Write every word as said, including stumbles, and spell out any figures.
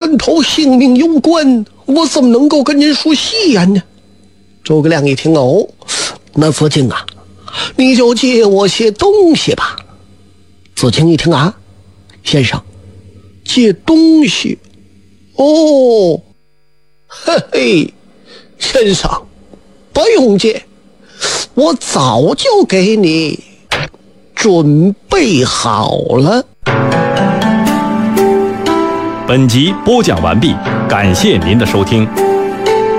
人头性命有关，我怎么能够跟您说戏言呢？诸葛亮一听，哦，那子敬啊，你就借我些东西吧。子敬一听啊，先生，借东西？哦，嘿嘿，先生，不用借，我早就给你准备好了。 本集播讲完毕，感谢您的收听。